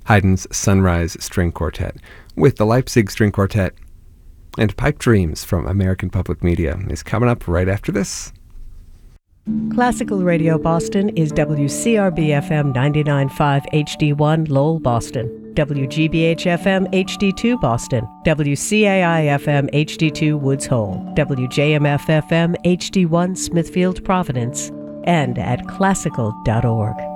Haydn's Sunrise String Quartet with the Leipzig String Quartet. And Pipe Dreams from American Public Media is coming up right after this. Classical Radio Boston is WCRB-FM 99.5 HD1 Lowell, Boston, WGBH-FM HD2 Boston, WCAI-FM HD2 Woods Hole, WJMF-FM HD1 Smithfield, Providence, and at classical.org.